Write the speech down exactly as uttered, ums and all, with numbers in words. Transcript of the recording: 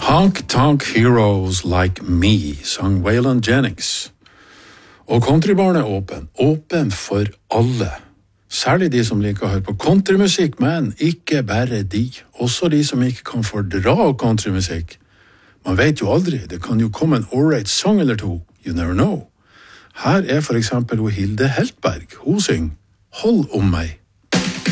Honk Tonk Heroes Like Me, sang Waylon Jennings. Og countrybaren er åpen. Åpen for alle. Særlig de som liker å høre på countrymusikk, men ikke bare de. Også de som ikke kan fordra countrymusikk. Man vet jo aldri, det kan jo komme en all-right song eller to. You never know. Her er for eksempel Hilde Heltberg. Hun synger Hold om meg.